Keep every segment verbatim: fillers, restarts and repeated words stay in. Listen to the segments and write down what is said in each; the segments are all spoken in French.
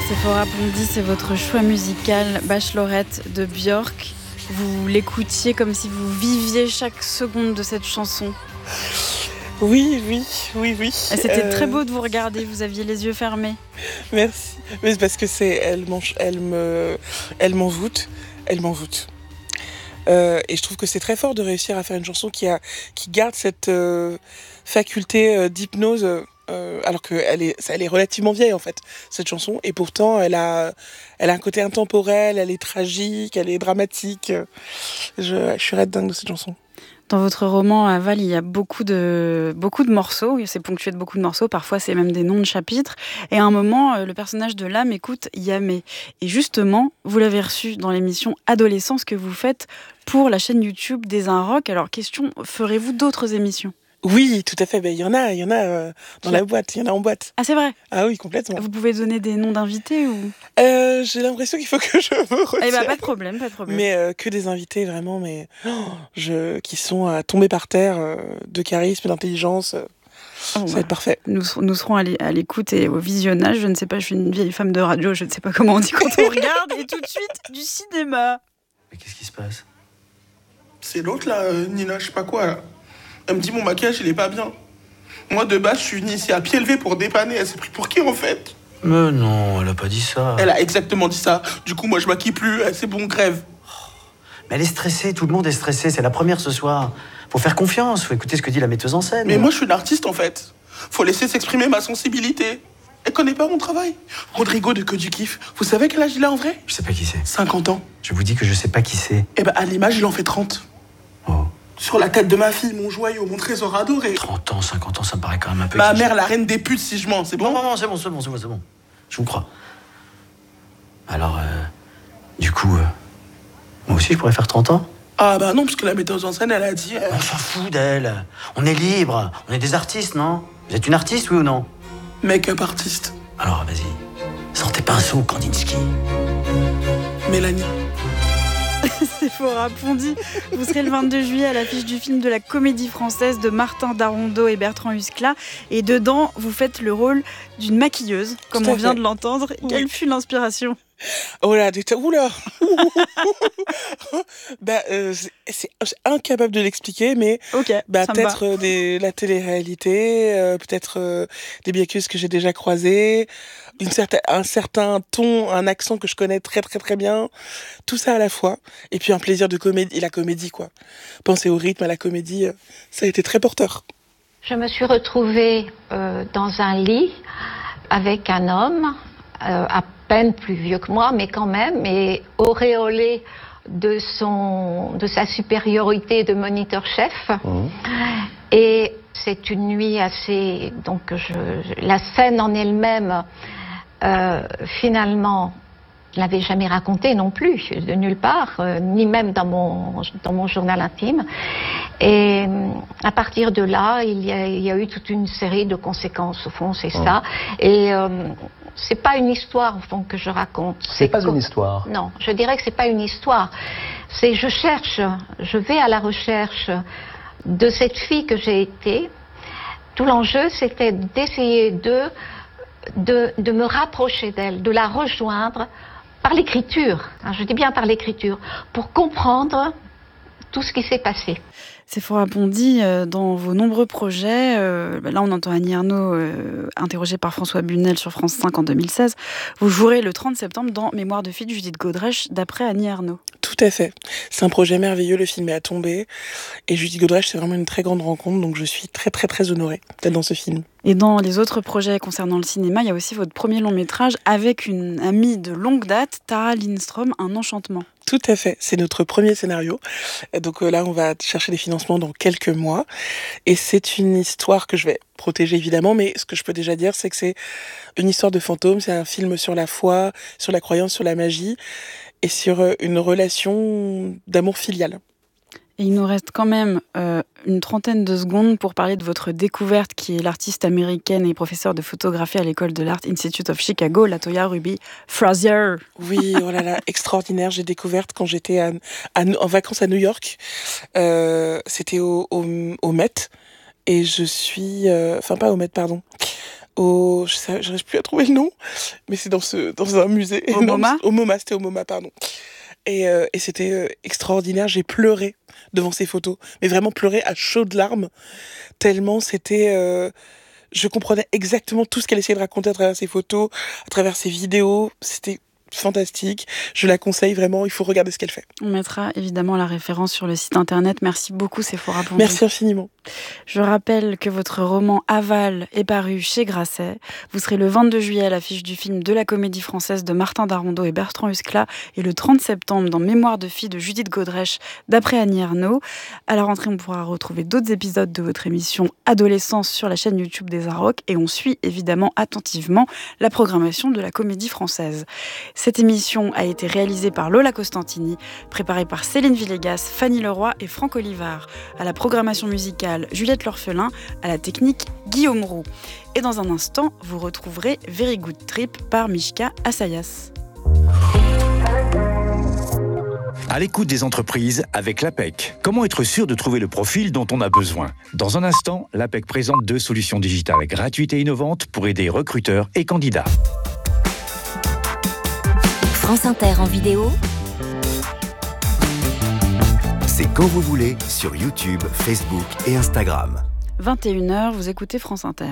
Sephora Pondy, c'est votre choix musical, Bachelorette de Björk. Vous l'écoutiez comme si vous viviez chaque seconde de cette chanson. Oui, oui, oui, oui. C'était euh... très beau de vous regarder, vous aviez les yeux fermés. Merci. Mais c'est parce que c'est, elle, elle me, elle m'envoûte, elle m'envoûte. Euh, et je trouve que c'est très fort de réussir à faire une chanson qui a, qui garde cette euh, faculté euh, d'hypnose. Euh, alors qu'elle est, elle est relativement vieille en fait, cette chanson, et pourtant elle a, elle a un côté intemporel, elle est tragique, elle est dramatique. Je, je suis red dingue de cette chanson. Dans votre roman Aval, il y a beaucoup de, beaucoup de morceaux, c'est ponctué de beaucoup de morceaux, parfois c'est même des noms de chapitres, et à un moment, le personnage de l'âme écoute Yamé. Et justement, vous l'avez reçu dans l'émission Adolescence que vous faites pour la chaîne YouTube des Un Rock. Alors question, ferez-vous d'autres émissions ? Oui, tout à fait. Ben, il y en a, il y en a euh, dans la boîte, il y en a en boîte. Ah, c'est vrai ? Ah oui, complètement. Vous pouvez donner des noms d'invités ou euh, J'ai l'impression qu'il faut que je me retienne. Eh ben, pas de problème, pas de problème. Mais euh, que des invités vraiment, mais oh, je, qui sont à tomber par terre euh, de charisme, d'intelligence. Euh, oh, ça ouais. va être parfait. Nous, nous serons à l'écoute et au visionnage. Je ne sais pas, je suis une vieille femme de radio, je ne sais pas comment on dit quand on regarde. Et tout de suite, du cinéma. Mais qu'est-ce qui se passe ? C'est l'autre là, euh, Nina, je sais pas quoi là. Elle me dit mon maquillage il est pas bien. Moi de base je suis venue ici à pied levé pour dépanner. Elle s'est pris pour qui en fait ? Mais non, elle a pas dit ça. Elle a exactement dit ça. Du coup moi je maquille plus, c'est bon, grève. Mais elle est stressée, tout le monde est stressé, c'est la première ce soir. Faut faire confiance, faut écouter ce que dit la metteuse en scène. Mais moi je suis une artiste en fait. Faut laisser s'exprimer ma sensibilité. Elle connaît pas mon travail. Rodrigo de Que du Kiff, vous savez quel âge il a en vrai ? Je sais pas qui c'est. cinquante ans. Je vous dis que je sais pas qui c'est. Eh ben à l'image il en fait trente. Oh. Sur la tête de ma fille, mon joyau, mon trésor adoré. trente ans, cinquante ans, ça me paraît quand même un peu... Ma mère, la reine des putes, si je mens, c'est bon ? Non, non, non, c'est bon, c'est bon, c'est bon, c'est bon. Je vous crois. Alors, euh, du coup, euh, moi aussi, je pourrais faire trente ans ? Ah bah non, parce que la metteuse en scène, elle a dit... Euh... On s'en fout d'elle. On est libre. On est des artistes, non ? Vous êtes une artiste, oui ou non ? Make-up artiste. Alors, vas-y. Sortez pinceau, Kandinsky. Mélanie. Sephora Pondy, vous serez le vingt-deux juillet à l'affiche du film de la Comédie Française de Martin Darondeau et Bertrand Huskla. Et dedans, vous faites le rôle d'une maquilleuse, comme on vient de l'entendre. Oui. Quelle fut l'inspiration ? Oh là, oula bah, euh, c'est, c'est incapable de l'expliquer, mais okay, bah, peut-être euh, des, la télé-réalité, euh, peut-être euh, des maquilleuses que j'ai déjà croisées, une certaine, un certain ton, un accent que je connais très très très bien, tout ça à la fois, et puis un plaisir de comédie, et la comédie quoi. Penser au rythme, à la comédie, euh, ça a été très porteur. Je me suis retrouvée euh, dans un lit avec un homme, euh, à peine plus vieux que moi, mais quand même, et auréolé de, son, de sa supériorité de moniteur-chef. Mmh. Et c'est une nuit assez... Donc je, la scène en elle-même, euh, finalement, je ne l'avais jamais racontée non plus, de nulle part, euh, ni même dans mon, dans mon journal intime. Et à partir de là, il y a, il y a eu toute une série de conséquences, au fond, c'est mmh. ça. Et... Euh, c'est pas une histoire, au fond, que je raconte. C'est, c'est pas co- une histoire. Non, je dirais que c'est pas une histoire. C'est je cherche, je vais à la recherche de cette fille que j'ai été. Tout l'enjeu, c'était d'essayer de, de, de me rapprocher d'elle, de la rejoindre par l'écriture. Je dis bien par l'écriture, pour comprendre tout ce qui s'est passé. Sephora Pondy, euh, dans vos nombreux projets, euh, là on entend Annie Ernaux euh, interrogée par François Bunel sur France cinq en deux mille seize, vous jouerez le trente septembre dans Mémoire de fille de Judith Godrèche d'après Annie Ernaux. Tout à fait, c'est un projet merveilleux, le film est à tomber et Judith Godrèche c'est vraiment une très grande rencontre, donc je suis très très très honorée d'être dans ce film. Et dans les autres projets concernant le cinéma, il y a aussi votre premier long métrage avec une amie de longue date, Tara Lindstrom, Un enchantement. Tout à fait, c'est notre premier scénario. Donc euh, là, on va chercher des financements dans quelques mois. Et c'est une histoire que je vais protéger évidemment, mais ce que je peux déjà dire, c'est que c'est une histoire de fantôme, c'est un film sur la foi, sur la croyance, sur la magie, et sur euh, une relation d'amour filial. Et il nous reste quand même euh, une trentaine de secondes pour parler de votre découverte, qui est l'artiste américaine et professeure de photographie à l'école de l'Art Institute of Chicago, Latoya Ruby Frazier. Oui, oh là là, extraordinaire. J'ai découvert quand j'étais à, à, en vacances à New York. Euh, c'était au, au, au Met. Et je suis... Enfin, euh, pas au Met, pardon. au, je sais, j'arrive plus à trouver le nom, mais c'est dans ce, dans un musée. Au non, MoMA Au MoMA, c'était au MoMA, pardon. Et, euh, et c'était euh, extraordinaire. J'ai pleuré devant ces photos, mais vraiment pleuré à chaudes larmes, tellement c'était. Euh, je comprenais exactement tout ce qu'elle essayait de raconter à travers ces photos, à travers ces vidéos. C'était fantastique. Je la conseille vraiment. Il faut regarder ce qu'elle fait. On mettra évidemment la référence sur le site internet. Merci beaucoup, Sephora Bonjour. Merci infiniment. Je rappelle que votre roman Aval est paru chez Grasset. Vous serez le vingt-deux juillet à l'affiche du film de la Comédie Française de Martin Darondeau et Bertrand Huskla et le trente septembre dans Mémoire de fille de Judith Godrèche d'après Annie Ernaux. À la rentrée, on pourra retrouver d'autres épisodes de votre émission Adolescence sur la chaîne YouTube des Arocs et on suit évidemment attentivement la programmation de la Comédie Française. Cette émission a été réalisée par Lola Costantini, préparée par Céline Villegas, Fanny Leroy et Franck Olivard. À la programmation musicale, Juliette L'Orphelin, à la technique, Guillaume Roux. Et dans un instant, vous retrouverez Very Good Trip par Mishka Assayas. À l'écoute des entreprises avec l'A P E C. Comment être sûr de trouver le profil dont on a besoin ? Dans un instant, l'A P E C présente deux solutions digitales gratuites et innovantes pour aider recruteurs et candidats. France Inter en vidéo. C'est quand vous voulez sur YouTube, Facebook et Instagram. vingt et une heures, vous écoutez France Inter.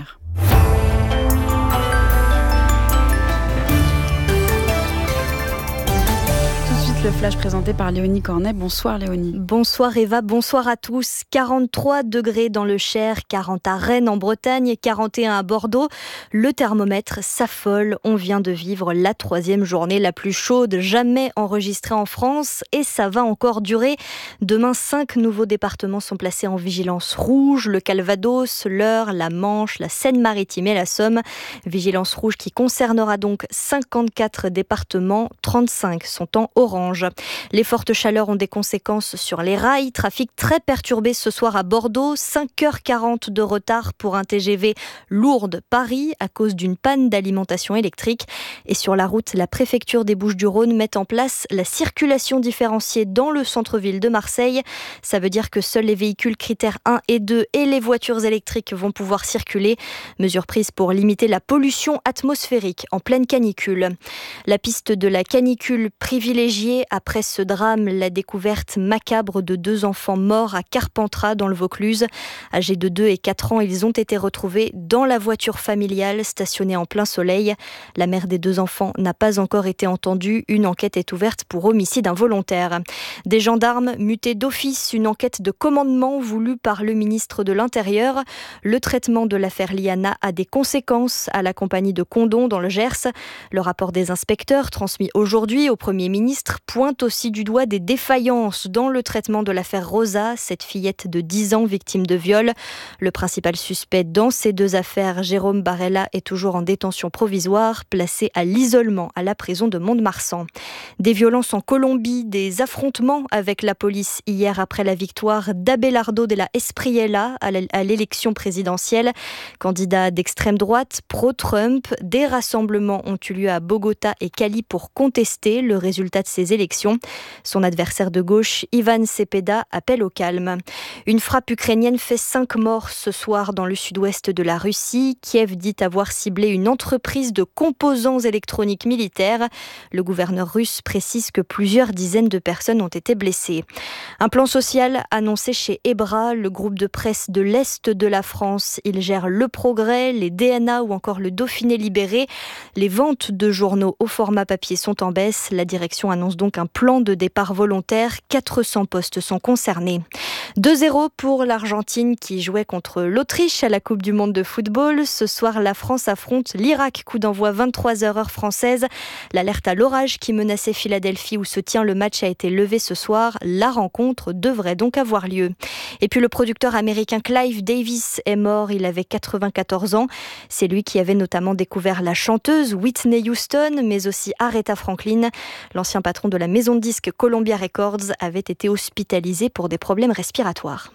Le flash présenté par Léonie Cornet. Bonsoir Léonie. Bonsoir Eva, bonsoir à tous. quarante-trois degrés dans le Cher, quarante à Rennes en Bretagne, quarante et un à Bordeaux. Le thermomètre s'affole. On vient de vivre la troisième journée la plus chaude jamais enregistrée en France et ça va encore durer. Demain, cinq nouveaux départements sont placés en vigilance rouge. Le Calvados, l'Eure, la Manche, la Seine-Maritime et la Somme. Vigilance rouge qui concernera donc cinquante-quatre départements, trente-cinq sont en orange. Les fortes chaleurs ont des conséquences sur les rails. Trafic très perturbé ce soir à Bordeaux. cinq heures quarante de retard pour un T G V Lourdes-Paris à cause d'une panne d'alimentation électrique. Et sur la route, la préfecture des Bouches-du-Rhône met en place la circulation différenciée dans le centre-ville de Marseille. Ça veut dire que seuls les véhicules critères un et deux et les voitures électriques vont pouvoir circuler. Mesure prise pour limiter la pollution atmosphérique en pleine canicule. La piste de la canicule privilégiée après ce drame, la découverte macabre de deux enfants morts à Carpentras dans le Vaucluse. Âgés de deux et quatre ans, ils ont été retrouvés dans la voiture familiale stationnée en plein soleil. La mère des deux enfants n'a pas encore été entendue. Une enquête est ouverte pour homicide involontaire. Des gendarmes mutés d'office, une enquête de commandement voulue par le ministre de l'Intérieur. Le traitement de l'affaire Liana a des conséquences à la compagnie de Condon dans le Gers. Le rapport des inspecteurs transmis aujourd'hui au Premier ministre pointe aussi du doigt des défaillances dans le traitement de l'affaire Rosa, cette fillette de dix ans victime de viol. Le principal suspect dans ces deux affaires, Jérôme Barella, est toujours en détention provisoire, placé à l'isolement à la prison de Mont-de-Marsan. Des violences en Colombie, des affrontements avec la police hier après la victoire d'Abelardo de la Espriella à l'élection présidentielle. Candidat d'extrême droite, pro-Trump, des rassemblements ont eu lieu à Bogota et Cali pour contester le résultat de ces élections. Son adversaire de gauche, Ivan Cepeda, appelle au calme. Une frappe ukrainienne fait cinq morts ce soir dans le sud-ouest de la Russie. Kiev dit avoir ciblé une entreprise de composants électroniques militaires. Le gouverneur russe précise que plusieurs dizaines de personnes ont été blessées. Un plan social annoncé chez Ebra, le groupe de presse de l'Est de la France. Il gère Le Progrès, les D N A ou encore le Dauphiné libéré. Les ventes de journaux au format papier sont en baisse. La direction annonce donc un plan de départ volontaire. quatre cents postes sont concernés. deux zéro pour l'Argentine qui jouait contre l'Autriche à la Coupe du Monde de football. Ce soir, la France affronte l'Irak. Coup d'envoi vingt-trois heures heure française. L'alerte à l'orage qui menaçait Philadelphie où se tient le match a été levée ce soir. La rencontre devrait donc avoir lieu. Et puis le producteur américain Clive Davis est mort. Il avait quatre-vingt-quatorze ans. C'est lui qui avait notamment découvert la chanteuse Whitney Houston, mais aussi Aretha Franklin. L'ancien patron de la maison de disques Columbia Records avait été hospitalisé pour des problèmes respiratoires.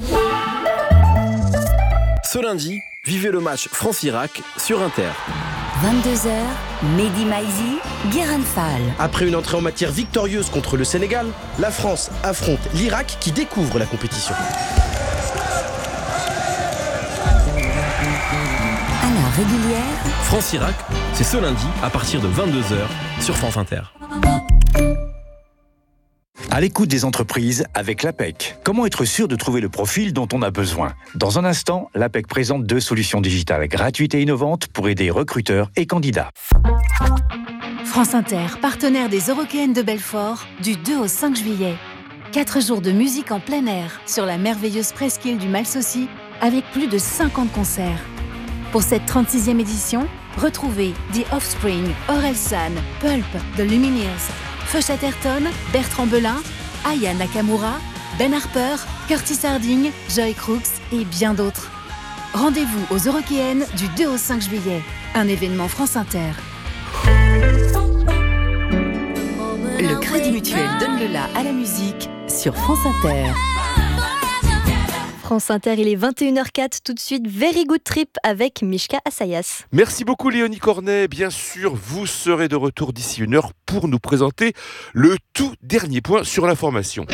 Ce lundi, vivez le match France-Irak sur Inter. vingt-deux heures, Mehdi Maizi, Guérin Fall. Après une entrée en matière victorieuse contre le Sénégal, la France affronte l'Irak qui découvre la compétition. Alors, régulière. France-Irak, c'est ce lundi à partir de vingt-deux heures sur France Inter. À l'écoute des entreprises avec l'A P E C. Comment être sûr de trouver le profil dont on a besoin ? Dans un instant, l'A P E C présente deux solutions digitales gratuites et innovantes pour aider recruteurs et candidats. France Inter, partenaire des Eurockéennes de Belfort, du deux au cinq juillet. Quatre jours de musique en plein air sur la merveilleuse presqu'île du Malsaucy avec plus de cinquante concerts. Pour cette trente-sixième édition, retrouvez The Offspring, Orelsan, Pulp, The Lumineers, Feu Chatterton, Bertrand Belin, Aya Nakamura, Ben Harper, Curtis Harding, Joy Crooks et bien d'autres. Rendez-vous aux Eurockéennes du deux au cinq juillet. Un événement France Inter. Le Crédit Mutuel donne le la à la musique sur France Inter. France Inter, il est vingt et une heures zéro quatre, tout de suite Very Good Trip avec Mishka Assayas. Merci beaucoup Léonie Cornet, bien sûr vous serez de retour d'ici une heure pour nous présenter le tout dernier point sur l'information.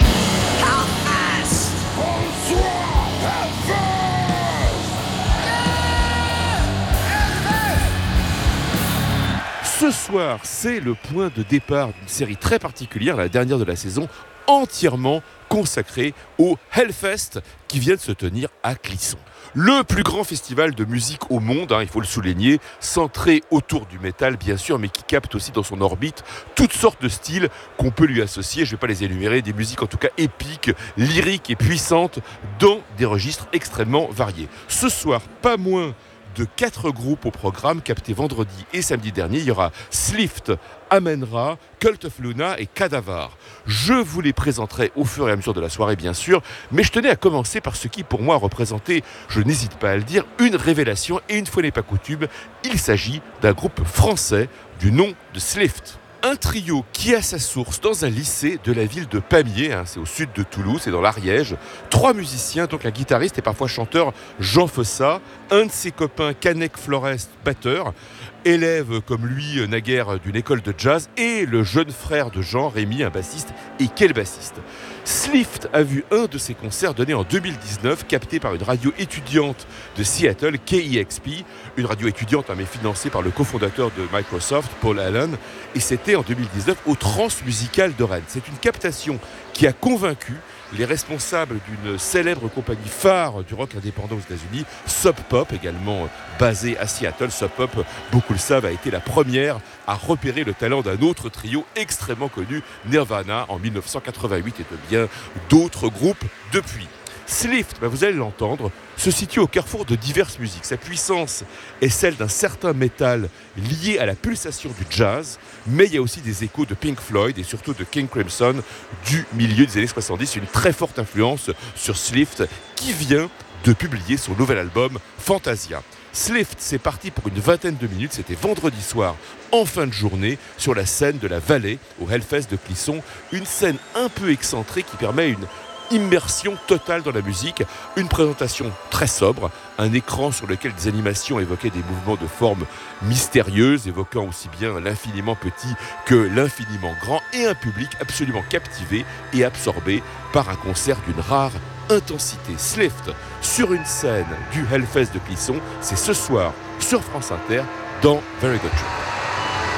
Ce soir, c'est le point de départ d'une série très particulière, la dernière de la saison, entièrement consacrée au Hellfest qui vient de se tenir à Clisson. Le plus grand festival de musique au monde, hein, il faut le souligner, centré autour du métal bien sûr, mais qui capte aussi dans son orbite toutes sortes de styles qu'on peut lui associer, je ne vais pas les énumérer, des musiques en tout cas épiques, lyriques et puissantes, dans des registres extrêmement variés. Ce soir, pas moins de quatre groupes au programme captés vendredi et samedi dernier. Il y aura Slift, Amenra, Cult of Luna et Cadavar. Je vous les présenterai au fur et à mesure de la soirée bien sûr, mais je tenais à commencer par ce qui pour moi représentait, je n'hésite pas à le dire, une révélation et une fois n'est pas coutume, il s'agit d'un groupe français du nom de Slift. Un trio qui a sa source dans un lycée de la ville de Pamiers, hein, c'est au sud de Toulouse, c'est dans l'Ariège. Trois musiciens, donc un guitariste et parfois chanteur Jean Fossa, un de ses copains Canek Florest, batteur, élève comme lui naguère d'une école de jazz, et le jeune frère de Jean, Rémi, un bassiste, et quel bassiste. Slift a vu un de ses concerts donné en deux mille dix-neuf, capté par une radio étudiante de Seattle, K E X P, une radio étudiante mais financée par le cofondateur de Microsoft, Paul Allen, et c'était en deux mille dix-neuf au Transmusical de Rennes. C'est une captation qui a convaincu les responsables d'une célèbre compagnie phare du rock indépendant aux États-Unis, Sub Pop, également basée à Seattle. Sub Pop, beaucoup le savent, a été la première à repérer le talent d'un autre trio extrêmement connu, Nirvana, en dix-neuf cent quatre-vingt-huit, et de bien d'autres groupes depuis. Slift, ben vous allez l'entendre, se situe au carrefour de diverses musiques. Sa puissance est celle d'un certain métal lié à la pulsation du jazz, mais il y a aussi des échos de Pink Floyd et surtout de King Crimson du milieu des années soixante-dix. Une très forte influence sur Slift qui vient de publier son nouvel album Fantasia. Slift, c'est parti pour une vingtaine de minutes, c'était vendredi soir en fin de journée sur la scène de la Vallée au Hellfest de Clisson. Une scène un peu excentrée qui permet une immersion totale dans la musique, une présentation très sobre, un écran sur lequel des animations évoquaient des mouvements de forme mystérieuses, évoquant aussi bien l'infiniment petit que l'infiniment grand, et un public absolument captivé et absorbé par un concert d'une rare intensité. Slift sur une scène du Hellfest de Clisson, c'est ce soir sur France Inter dans Very Good Trip.